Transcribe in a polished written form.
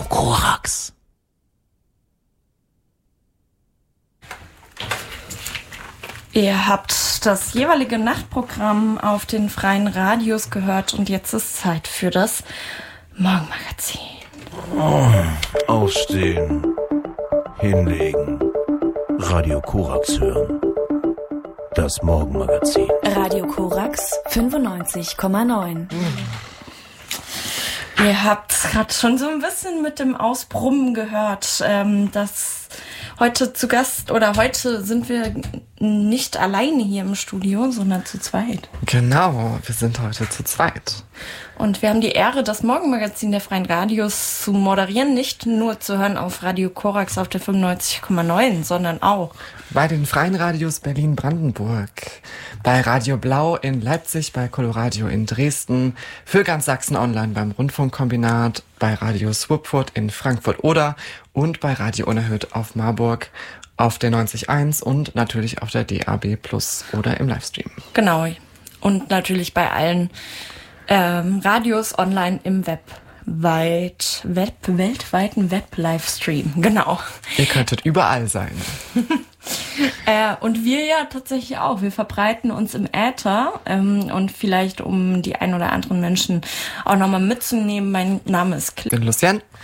Korax. Ihr habt das jeweilige Nachtprogramm auf den freien Radios gehört und jetzt ist Zeit für das Morgenmagazin. Aufstehen, hinlegen, Radio Korax hören. Das Morgenmagazin. Radio Korax 95,9. Ihr habt gerade schon so ein bisschen mit dem Ausbrummen gehört, dass heute zu Gast oder heute sind wir nicht alleine hier im Studio, sondern zu zweit. Genau, wir sind heute zu zweit. Und wir haben die Ehre, das Morgenmagazin der Freien Radios zu moderieren, nicht nur zu hören auf Radio Korax auf der 95,9, sondern auch bei den Freien Radios Berlin-Brandenburg, bei Radio Blau in Leipzig, bei Coloradio in Dresden, für ganz Sachsen online beim Rundfunkkombinat, bei Radio Swupfurt in Frankfurt-Oder und bei Radio Unerhört auf Marburg auf der 90.1 und natürlich auf der DAB Plus oder im Livestream. Genau. Und natürlich bei allen Radios online im weltweiten Web-Livestream. Genau. Ihr könntet überall sein. Und wir ja tatsächlich auch. Wir verbreiten uns im Äther und vielleicht, um die ein oder anderen Menschen auch nochmal mitzunehmen, mein Name ist Ich bin Lucienne.